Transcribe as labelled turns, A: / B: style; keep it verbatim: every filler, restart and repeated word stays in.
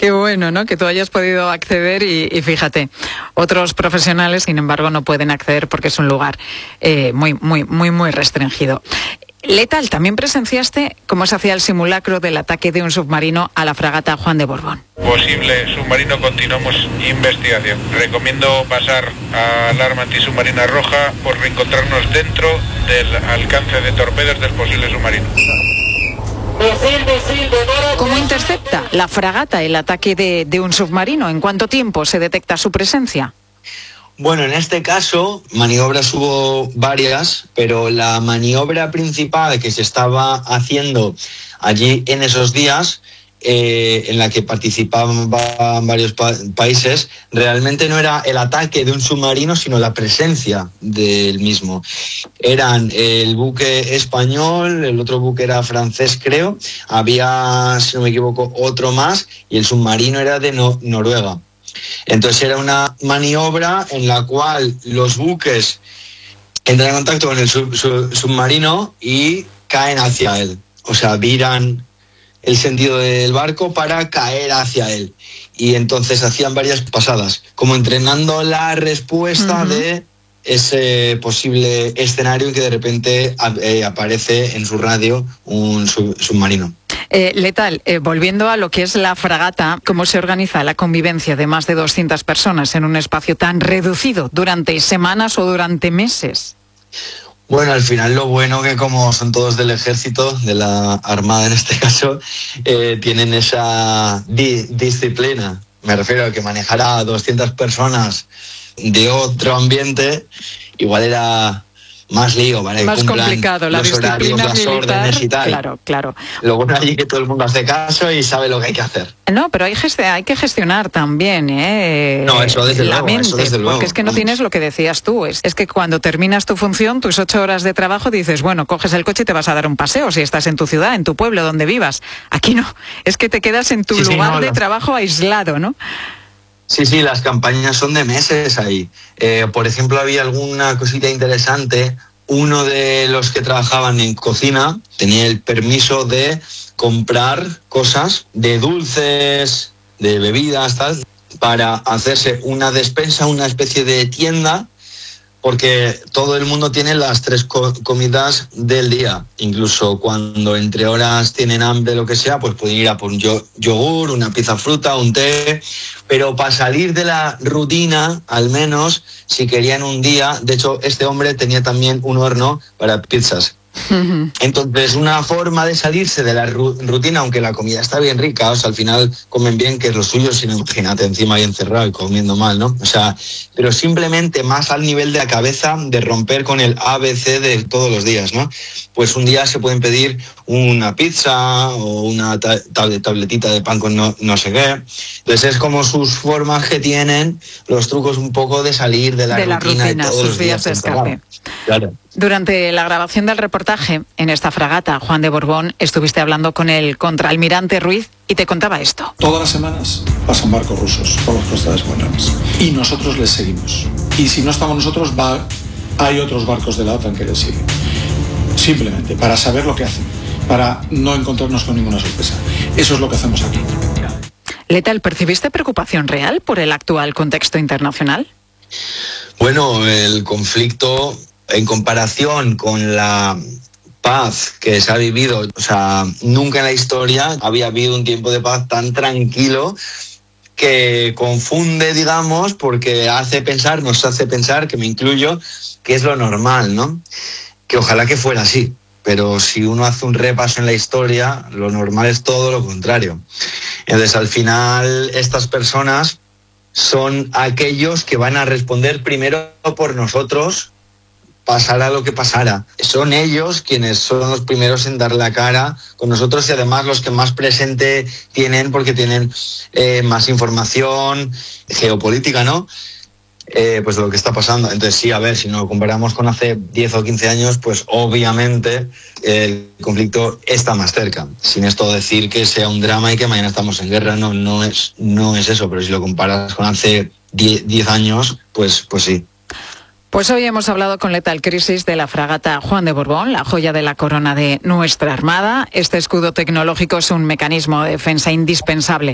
A: Qué bueno, ¿no? Que tú hayas podido acceder y, y fíjate, otros profesionales, sin embargo, no pueden acceder porque es un lugar eh, muy, muy, muy, muy restringido. Letal, también presenciaste cómo se hacía el simulacro del ataque de un submarino a la fragata Juan de Borbón.
B: Posible submarino, continuamos investigación. Recomiendo pasar a alarma antisubmarina roja por encontrarnos dentro del alcance de torpedos del posible submarino.
A: ¿Cómo intercepta la fragata el ataque de, de un submarino? ¿En cuánto tiempo se detecta su presencia?
C: Bueno, en este caso, maniobras hubo varias, pero la maniobra principal que se estaba haciendo allí en esos días, eh, en la que participaban varios pa- países, realmente no era el ataque de un submarino, sino la presencia del mismo. Eran el buque español, el otro buque era francés, creo, había, si no me equivoco, otro más, y el submarino era de no- Noruega. Entonces era una maniobra en la cual los buques entran en contacto con el sub, sub, submarino y caen hacia él. O sea, viran el sentido del barco para caer hacia él. Y entonces hacían varias pasadas, como entrenando la respuesta uh-huh. de ese posible escenario en que de repente eh, aparece en su radio un sub, submarino.
A: Eh, Letal, eh, volviendo a lo que es la fragata, ¿cómo se organiza la convivencia de más de doscientas personas en un espacio tan reducido durante semanas o durante meses?
C: Bueno, al final lo bueno que como son todos del ejército, de la armada en este caso, eh, tienen esa di- disciplina. Me refiero a que manejar a doscientas personas de otro ambiente igual era más lío, ¿vale?
A: Más complicado, la
C: los horarios,
A: disciplina
C: las
A: militar,
C: órdenes y tal.
A: Claro, claro.
C: Lo bueno allí que todo el mundo hace caso y sabe lo que hay que hacer.
A: No, pero hay, gest- hay que gestionar también, ¿eh?
C: No, eso desde
A: la
C: luego,
A: mente,
C: eso desde luego.
A: porque es que no
C: Vamos.
A: tienes lo que decías tú. Es, es que cuando terminas tu función, tus ocho horas de trabajo, dices, bueno, coges el coche y te vas a dar un paseo si estás en tu ciudad, en tu pueblo, donde vivas. Aquí no, es que te quedas en tu
C: sí,
A: lugar
C: sí, no,
A: de
C: la...
A: trabajo aislado, ¿no?
C: Sí, sí, las campañas son de meses ahí. Eh, por ejemplo, había alguna cosita interesante. Uno de los que trabajaban en cocina tenía el permiso de comprar cosas de dulces, de bebidas, tal, para hacerse una despensa, una especie de tienda, porque todo el mundo tiene las tres co- comidas del día. Incluso cuando entre horas tienen hambre, lo que sea, pues pueden ir a por un yo- yogur, una pieza fruta, un té. Pero para salir de la rutina, al menos, si querían un día, de hecho, este hombre tenía también un horno para pizzas. Entonces, una forma de salirse de la rutina, aunque la comida está bien rica, o sea, al final comen bien, que es lo suyo, si no, imagínate encima ahí encerrado y comiendo mal, ¿no? O sea, pero simplemente más al nivel de la cabeza, de romper con el A B C de todos los días, ¿no? Pues un día se pueden pedir una pizza o una ta- tablet, tabletita de pan con no, no sé qué. Entonces es como sus formas que tienen, los trucos un poco de salir de la
A: de
C: rutina,
A: la rutina
C: de todos
A: sus
C: los
A: días
C: días
A: de escape.
C: Claro.
A: Durante la grabación del reportaje en esta fragata, Juan de Borbón, estuviste hablando con el contraalmirante Ruiz y te contaba esto.
D: Todas las semanas pasan barcos rusos por las costas españolas y nosotros les seguimos. Y si no estamos nosotros, va, hay otros barcos de la OTAN que les siguen. Simplemente para saber lo que hacen, para no encontrarnos con ninguna sorpresa. Eso es lo que hacemos aquí.
A: Letal, ¿percibiste preocupación real por el actual contexto internacional?
C: Bueno, el conflicto, en comparación con la paz que se ha vivido, o sea, nunca en la historia había habido un tiempo de paz tan tranquilo, que confunde, digamos, porque hace pensar, nos hace pensar, que me incluyo, que es lo normal, ¿no? Que ojalá que fuera así, pero si uno hace un repaso en la historia, lo normal es todo lo contrario. Entonces, al final, estas personas son aquellos que van a responder primero por nosotros, pasara lo que pasara. Son ellos quienes son los primeros en dar la cara con nosotros y además los que más presente tienen porque tienen eh, más información geopolítica, ¿no? Eh, pues de lo que está pasando. Entonces sí, a ver, si nos comparamos con hace diez o quince años, pues obviamente el conflicto está más cerca. Sin esto decir que sea un drama y que mañana estamos en guerra, no, no es, no es eso, pero si lo comparas con hace diez años, pues, pues sí.
A: Pues hoy hemos hablado con Letal Crisis de la fragata Juan de Borbón, la joya de la corona de nuestra Armada. Este escudo tecnológico es un mecanismo de defensa indispensable